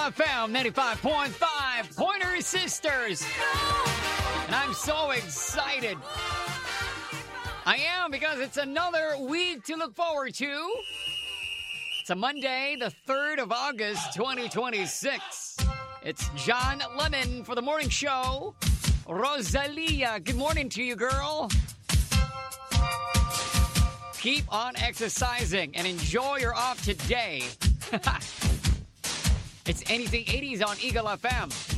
FM 95.5 Pointer Sisters. And I'm so excited. I am, because it's another week to look forward to. It's a Monday, the 3rd of August, 2026. It's John Lemon for the morning show. Rosalia, good morning to you, girl. Keep on exercising and enjoy your off today. It's Anything 80s on Eagle FM.